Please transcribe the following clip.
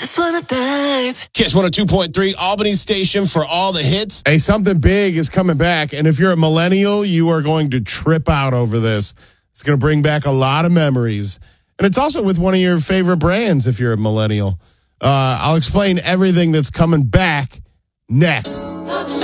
just wanna dive. Kiss 102.3, Albany station for all the hits. Hey, something big is coming back. And if you're a millennial, you are going to trip out over this. It's going to bring back a lot of memories. And it's also with one of your favorite brands if you're a millennial. I'll explain everything that's coming back next.